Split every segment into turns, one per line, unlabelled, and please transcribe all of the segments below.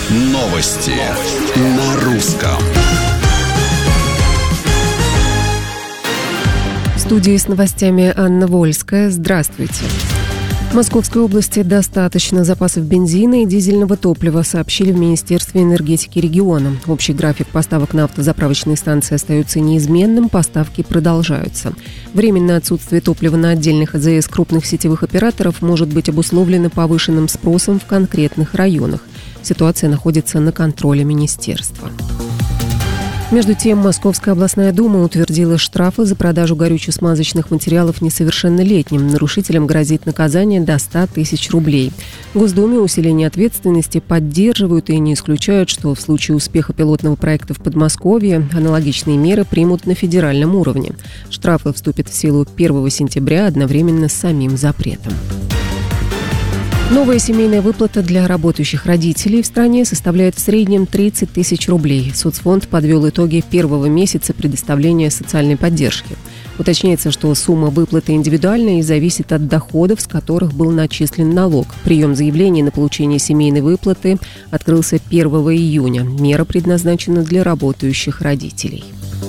Новости на русском.
В студии с новостями Анна Вольская. Здравствуйте. В Московской области достаточно запасов бензина и дизельного топлива, сообщили в Министерстве энергетики региона. Общий график поставок на автозаправочные станции остается неизменным, поставки продолжаются. Временное отсутствие топлива на отдельных АЗС крупных сетевых операторов может быть обусловлено повышенным спросом в конкретных районах. Ситуация находится на контроле министерства. Между тем, Московская областная дума утвердила штрафы за продажу горюче-смазочных материалов несовершеннолетним. Нарушителям грозит наказание до 100 тысяч рублей. В Госдуме усиление ответственности поддерживают и не исключают, что в случае успеха пилотного проекта в Подмосковье аналогичные меры примут на федеральном уровне. Штрафы вступят в силу 1 сентября одновременно с самим запретом. Новая семейная выплата для работающих родителей в стране составляет в среднем 30 тысяч рублей. Соцфонд подвел итоги первого месяца предоставления социальной поддержки. Уточняется, что сумма выплаты индивидуальная и зависит от доходов, с которых был начислен налог. Прием заявлений на получение семейной выплаты открылся 1 июня. Мера предназначена для работающих родителей.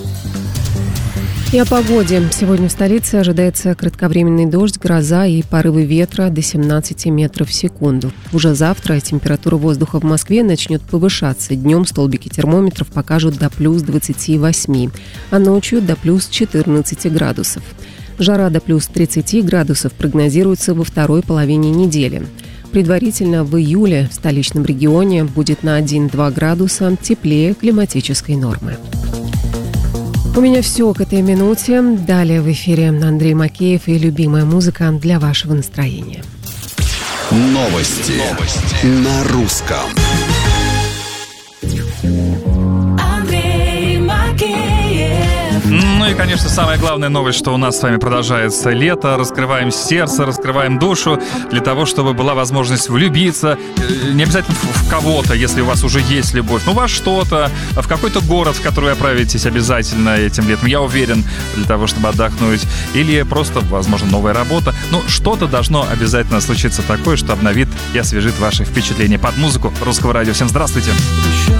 И о погоде. Сегодня в столице ожидается кратковременный дождь, гроза и порывы ветра до 17 метров в секунду. Уже завтра температура воздуха в Москве начнет повышаться. Днем столбики термометров покажут до плюс 28, а ночью до плюс 14 градусов. Жара до плюс 30 градусов прогнозируется во второй половине недели. Предварительно в июле в столичном регионе будет на 1-2 градуса теплее климатической нормы. У меня все к этой минуте. Далее в эфире Андрей Макеев и любимая музыка для вашего настроения.
Новости на русском.
Ну и, конечно, самая главная новость, что у нас с вами продолжается лето. Раскрываем сердце, раскрываем душу для того, чтобы была возможность влюбиться. Не обязательно в кого-то, если у вас уже есть любовь. Ну, во что-то, в какой-то город, в который вы отправитесь обязательно этим летом. Я уверен, для того, чтобы отдохнуть. Или просто, возможно, новая работа. Но что-то должно обязательно случиться такое, что обновит и освежит ваши впечатления. Под музыку Русского радио. Всем здравствуйте!